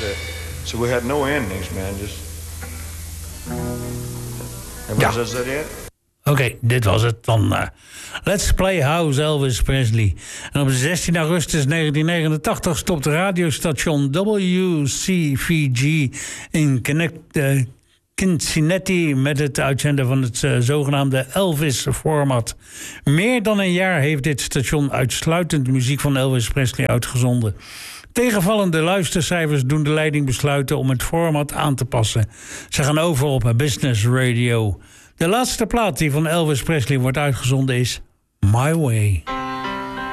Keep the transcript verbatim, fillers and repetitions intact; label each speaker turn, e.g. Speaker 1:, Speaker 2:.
Speaker 1: set. So we had no endings, man. Just. And
Speaker 2: Ja.
Speaker 1: was that it?
Speaker 2: Oké, okay, dit was het dan. Uh, Let's Play House, Elvis Presley. En op zestien augustus negentien negenentachtig stopt radiostation W C V G in Connect, uh, Cincinnati met het uitzenden van het uh, zogenaamde Elvis-format. Meer dan een jaar heeft dit station uitsluitend muziek van Elvis Presley uitgezonden. Tegenvallende luistercijfers doen de leiding besluiten om het format aan te passen. Ze gaan over op business radio. De laatste plaat die van Elvis Presley wordt uitgezonden is My Way.